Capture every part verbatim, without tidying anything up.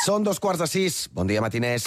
Són dos quarts de sis. Bon dia, matiners.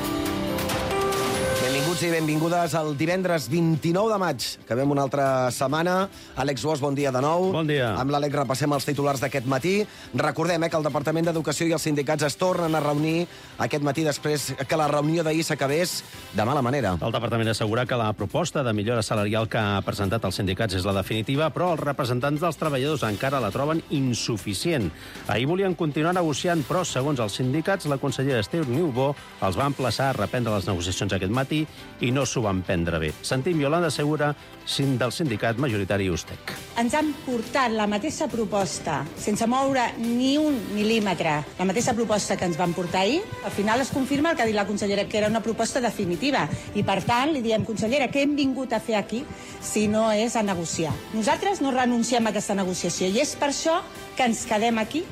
Benvinguts i benvingudes al divendres vint-i-nou de maig. Acabem una altra setmana. Àlex Bosch, bon dia de nou. Bon dia. Amb l'Àlex repassem els titulars d'aquest matí. Recordem eh, que el Departament d'Educació i els sindicats es tornen a reunir aquest matí després que la reunió d'ahir s'acabés de mala manera. El Departament assegura que la proposta de millora salarial que ha presentat els sindicats és la definitiva, però els representants dels treballadors encara la troben insuficient. Ahir volien continuar negociant, però, segons els sindicats, la consellera Esther Niubó els va emplaçar a reprendre les negociacions aquest matí i no s'ho van prendre bé. Sentim Iolanda Segura, del sindicat majoritari USTEC. Ens han portat la mateixa proposta, sense moure ni un mil·límetre, la mateixa proposta que ens van portar ahir. Al final es confirma el que ha dit la consellera, que era una proposta definitiva. I, per tant, li diem, consellera, què hem vingut a fer aquí si no és a negociar? Nosaltres no renunciem a aquesta negociació i és per això que ens quedem aquí.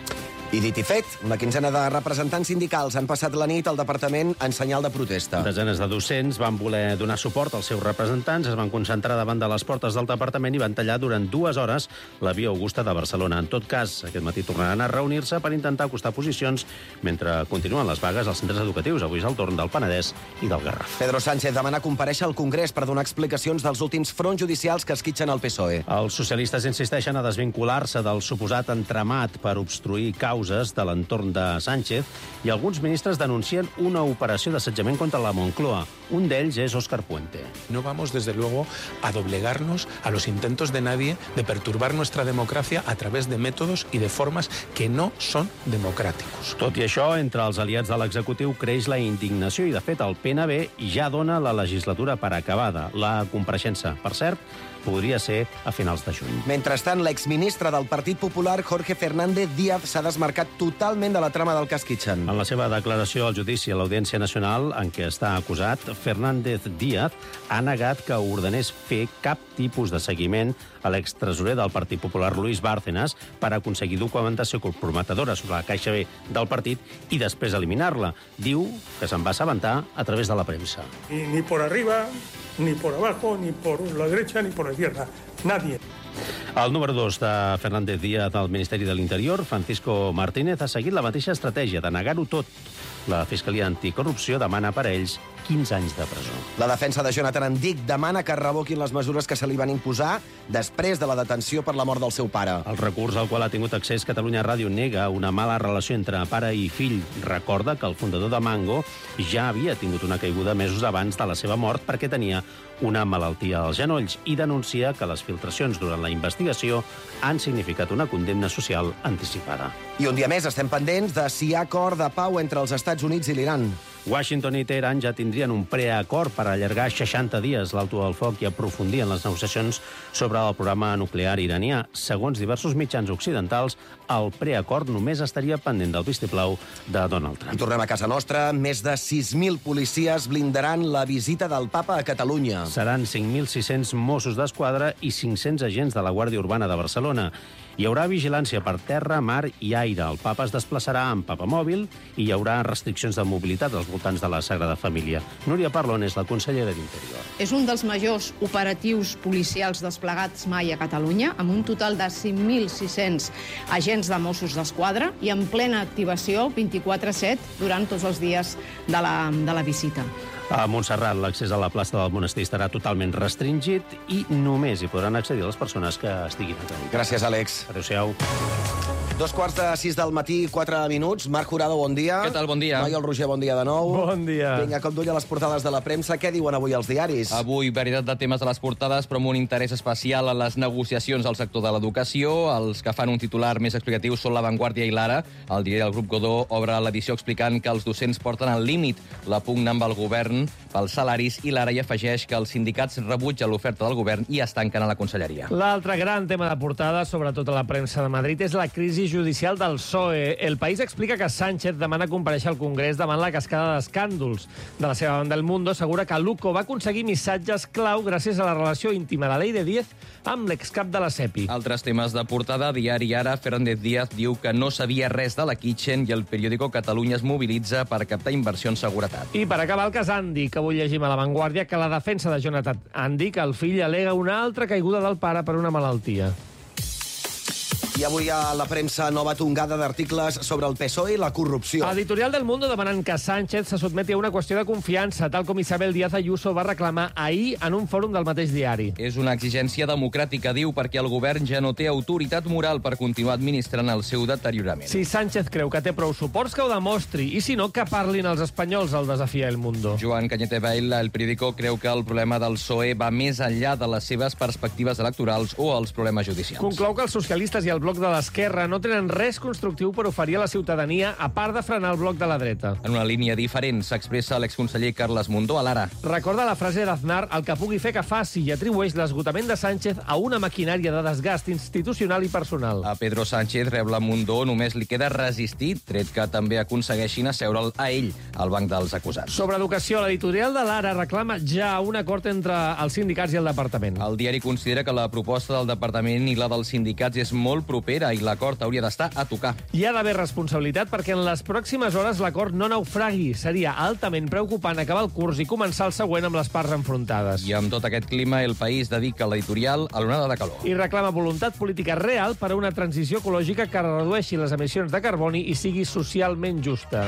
I dit i fet, una quinzena de representants sindicals han passat la nit al departament en senyal de protesta. Desenes de docents van voler donar suport als seus representants, es van concentrar davant de les portes del departament i van tallar durant dues hores la Via Augusta de Barcelona. En tot cas, aquest matí tornaran a reunir-se per intentar acostar posicions mentre continuen les vagues als centres educatius. Avui és el torn del Penedès i del Garraf. Pedro Sánchez demana comparèixer al Congrés per donar explicacions dels últims fronts judicials que esquitxen el P S O E. Els socialistes insisteixen a desvincular-se del suposat entramat per obstruir causes de l'entorn de Sánchez i alguns ministres denuncien una operació d'assetjament contra la Moncloa. Un d'ells és Óscar Puente. No vamos, desde luego, a doblegarnos a los intentos de nadie de perturbar nuestra democracia a través de métodos y de formas que no son democráticos. Tot i això, entre els aliats de l'executiu creix la indignació i, de fet, el P N B ja dona la legislatura per acabada. La compareixença, per cert, podria ser a finals de juny. Mentrestant, l'exministre del Partit Popular, Jorge Fernández Díaz, s'ha desmarcat totalment de la trama del cas Kitchen. En la seva declaració al judici a l'Audiència Nacional, en què està acusat, Fernández Díaz ha negat que ordenés fer cap tipus de seguiment a l'extresorer del Partit Popular, Luis Bárcenas, per aconseguir documentació comprometedora sobre la caixa B del partit i després eliminar-la. Diu que se'n va assabentar a través de la premsa. Ni, ni por arriba, ni por abajo, ni por la derecha, ni por la izquierda. Nadie. El número dos de Fernández Díaz del Ministeri de l'Interior, Francisco Martínez, ha seguit la mateixa estratègia de negar-ho tot. La Fiscalia Anticorrupció demana per a ells quinze anys de presó. La defensa de Jonathan Endic demana que revoquin les mesures que se li van imposar després de la detenció per la mort del seu pare. El recurs al qual ha tingut accés Catalunya Ràdio nega una mala relació entre pare i fill. Recorda que el fundador de Mango ja havia tingut una caiguda mesos abans de la seva mort perquè tenia una malaltia als genolls i denuncia que les filtracions durant la investigació han significat una condemna social anticipada. I un dia més estem pendents de si hi ha acord de pau entre els Estats Units i l'Iran. Washington i Teheran ja tindrien un preacord per allargar seixanta dies l'alto del foc i aprofundir en les negociacions sobre el programa nuclear iranià. Segons diversos mitjans occidentals, el preacord només estaria pendent del vistiplau de Donald Trump. I tornem a casa nostra. Més de sis mil policies blindaran la visita del papa a Catalunya. Seran cinc mil sis-cents Mossos d'Esquadra i cinc-cents agents de la Guàrdia Urbana de Barcelona. Hi haurà vigilància per terra, mar i aire. El papa es desplaçarà amb papamòbil i hi haurà restriccions de mobilitat als voltants de la Sagrada Família. Núria Parlon és la consellera d'Interior. És un dels majors operatius policials desplegats mai a Catalunya, amb un total de cinc mil sis-cents agents de Mossos d'Esquadra i en plena activació vint-i-quatre set durant tots els dies de la, de la visita. A Montserrat, l'accés a la plaça del monestir estarà totalment restringit i només hi podran accedir les persones que estiguin a tràmit. Gràcies, Àlex. Adéu-siau. Dos quarts de sis del matí, quatre minuts. Marc Jurado, bon dia. Què tal, bon dia. Noi, el Roger, bon dia de nou. Bon dia. Vinga, cop d'ull a les portades de la premsa. Què diuen avui els diaris? Avui, varietat de temes a les portades, però amb un interès especial a les negociacions al sector de l'educació. Els que fan un titular més explicatiu són La Vanguardia i l'Ara. El diari del grup Godó obre l'edició explicant que els docents porten al límit la pugna amb el govern pels salaris i l'Ara hi afegeix que els sindicats rebutgen l'oferta del govern i es tanquen a la conselleria. L'altre gran tema de portada, sobretot a la premsa de Madrid, és la crisi judicial del P S O E. El País explica que Sánchez demana comparèixer al Congrés davant la cascada d'escàndols. De la seva banda, El Mundo assegura que Luco va aconseguir missatges clau gràcies a la relació íntima de Leire Díez amb l'excap de la SEPI. Altres temes de portada, diari Ara, Fernández Díaz diu que no sabia res de la Kitchen i el periòdico Catalunya es mobilitza per captar inversió en seguretat. I per acabar, el cas Andy, que avui llegim a La Vanguardia, que la defensa de Jonathan Andy, que el fill alega una altra caiguda del pare per una malaltia. I avui a la premsa nova tongada d'articles sobre el P S O E i la corrupció. Editorial del Mundo demanant que Sánchez se sotmeti a una qüestió de confiança, tal com Isabel Díaz Ayuso va reclamar ahir en un fòrum del mateix diari. És una exigència democràtica, diu, perquè el govern ja no té autoritat moral per continuar administrant el seu deteriorament. Si Sánchez creu que té prou suports, que ho demostri, i si no, que parlin els espanyols al desafiar el Mundo. Joan Cañete Bail, el periòdico, creu que el problema del P S O E va més enllà de les seves perspectives electorals o els problemes judicials. Conclou que els socialistes i el bloc de l'esquerra no tenen res constructiu per oferir a la ciutadania, a part de frenar el bloc de la dreta. En una línia diferent s'expressa l'exconseller Carles Mundó a l'Ara. Recorda la frase d'Aznar, el que pugui fer que faci, i atribueix l'esgotament de Sánchez a una maquinària de desgast institucional i personal. A Pedro Sánchez, rebla Mundó, només li queda resistir, tret que també aconsegueixin asseure'l a ell al banc dels acusats. Sobre educació, l'editorial de l'Ara reclama ja un acord entre els sindicats i el departament. El diari considera que la proposta del departament i la dels sindicats és molt propera i l'acord hauria d'estar a tocar. Hi ha d'haver responsabilitat perquè en les pròximes hores l'acord no naufragui. Seria altament preocupant acabar el curs i començar el següent amb les parts enfrontades. I amb tot aquest clima, el País dedica l'editorial a l'onada de calor. I reclama voluntat política real per a una transició ecològica que redueixi les emissions de carboni i sigui socialment justa.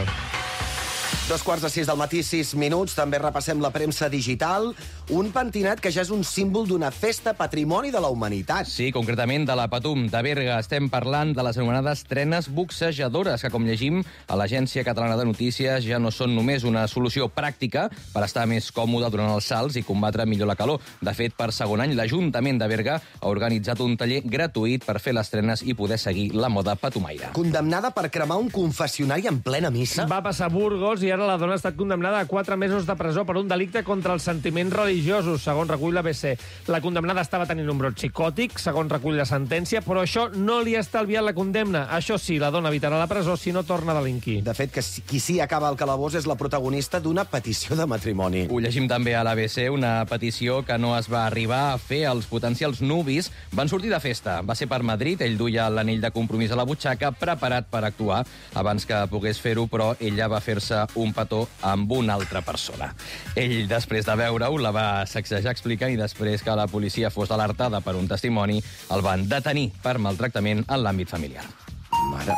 Dos quarts de sis del matí, sis minuts. També repassem la premsa digital. Un pentinat que ja és un símbol d'una festa patrimoni de la humanitat. Sí, concretament de la Patum de Berga. Estem parlant de les anomenades trenes boxejadores, que, com llegim a l'Agència Catalana de Notícies, ja no són només una solució pràctica per estar més còmode durant els salts i combatre millor la calor. De fet, per segon any, l'Ajuntament de Berga ha organitzat un taller gratuït per fer les trenes i poder seguir la moda patumaire. Condemnada per cremar un confessionari en plena missa. Va passar a Burgos i ara la dona ha estat condemnada a quatre mesos de presó per un delicte contra els sentiments religiosos, segons recull l'A B C. La condemnada estava tenint un brot psicòtic, segons recull la sentència, però això no li ha estalviat la condemna. Això sí, la dona evitarà la presó si no torna a delinquir. De fet, que qui sí acaba al calabós és la protagonista d'una petició de matrimoni. Ho llegim també a l'A B C, una petició que no es va arribar a fer. Els potencials nuvis van sortir de festa. Va ser per Madrid, ell duia l'anell de compromís a la butxaca, preparat per actuar. Abans que pogués fer-ho, però, ella va fer-se un petó amb una altra persona. Ell, després de veure-ho, la va sacsejar explicant i després que la policia fos alertada per un testimoni, el van detenir per maltractament en l'àmbit familiar. Mare...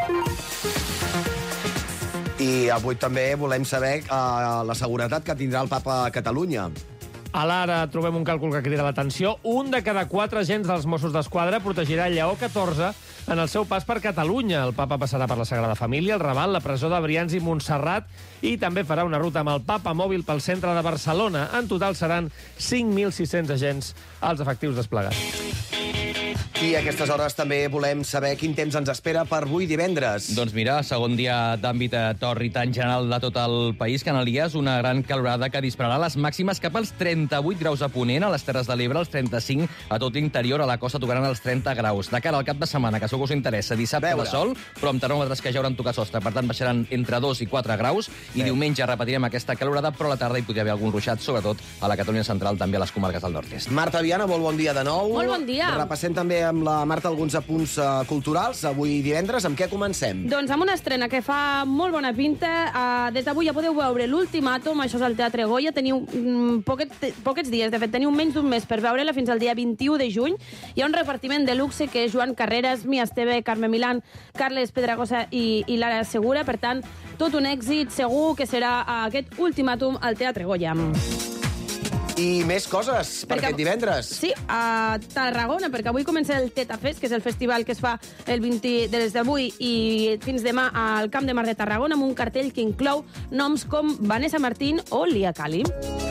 I avui també volem saber uh, la seguretat que tindrà el papa a Catalunya. A l'Ara trobem un càlcul que crida l'atenció. Un de cada quatre agents dels Mossos d'Esquadra protegirà Lleó catorze en el seu pas per Catalunya. El papa passarà per la Sagrada Família, el Raval, la presó de Brians i Montserrat i també farà una ruta amb el papa mòbil pel centre de Barcelona. En total seran cinc mil sis-cents agents als efectius desplegats. I a aquestes hores també volem saber quin temps ens espera per avui divendres. Doncs mira, segon dia d'àmbit tòrrid en general de tot el país, Canalies, una gran calorada que dispararà les màximes cap als trenta-vuit graus a Ponent, a les Terres de l'Ebre, els trenta-cinc a tot l'interior, a la costa tocaran els trenta graus. De cara al cap de setmana, que segur que us interessa, dissabte Veure. de sol, però amb termòmetres que ja hauran tocat sostre, per tant baixaran entre dos i quatre graus, i Bé. diumenge repetirem aquesta calorada, però a la tarda hi podria haver algun ruixat, sobretot a la Catalunya central, també a les comarques del nord-est. Marta Viana, molt bon dia de nou. Molt bon dia. Repassem també amb la Marta alguns apunts uh, culturals. Avui divendres, amb què comencem? Doncs amb una estrena que fa molt bona pinta. Uh, des d'avui ja podeu veure l'Ultimàtum, això és al Teatre Goya. Teniu mm, poquet, poquets dies, de fet, teniu menys d'un mes per veure-la fins al dia vint-i-u de juny. Hi ha un repartiment de luxe que és Joan Carreras, Mia Esteve, Carme Milán, Carles Pedragosa i, i Lara Segura. Per tant, tot un èxit, segur que serà aquest Ultimàtum al Teatre Goya. I més coses per Perquè- aquest divendres. Sí, a Tarragona, perquè avui comença el Teta Fest, que és el festival que es fa el vint des d'avui i fins demà al Camp de Mar de Tarragona, amb un cartell que inclou noms com Vanessa Martín o Lia Cali.